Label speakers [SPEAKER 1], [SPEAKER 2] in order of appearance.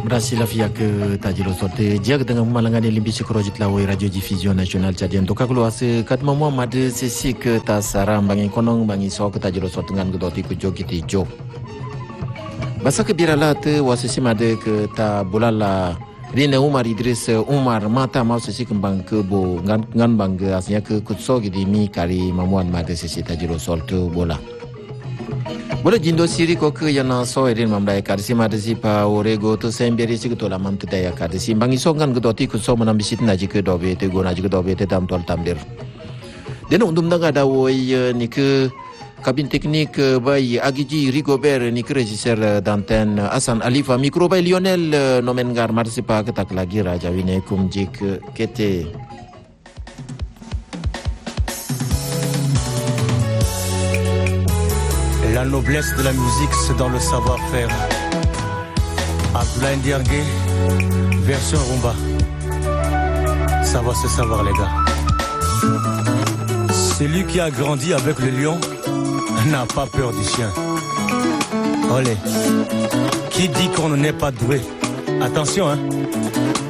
[SPEAKER 1] Berhasil fiak tajiro sorte jag dengan malangan limbisi project lawai radio diffusion nasional jadian to kaklo ase kat mamu mad sesi ke tasaram bangi konong bangi so ke tajiro sorte dengan gedoti ku jogiti jo basa ke birala te wasisi mad ke ta bulala Rina Umar Idris Umar mata mau sesi kembang ke bo ngan bang asnya ke kutso gidi mi kari mamuan mad sesi tajiro sorte bola Boleh jindo siri ko ke yana so erin mamdai kadisi madisi pa orego to semberi sig to lamam te daya kadisi bangi songan gedoti ku so manam bisit naji ke dobe te go naji ke dobe te dam tol tamdir den undum daga da woy ni ke kabin teknik bay agiji Rigobert ni ke regisseur d'antenne Hassan Alifa micro bay Lionel nomengar marsi pa ke tak lagi raja wine kumjik kete
[SPEAKER 2] La noblesse de la musique, c'est dans le savoir-faire. Abdoulaye Ndiargué, version rumba. Ça va se savoir, les gars. Celui qui a grandi avec le lion n'a pas peur du chien. Olé. Qui dit qu'on n'est pas doué? Attention, hein.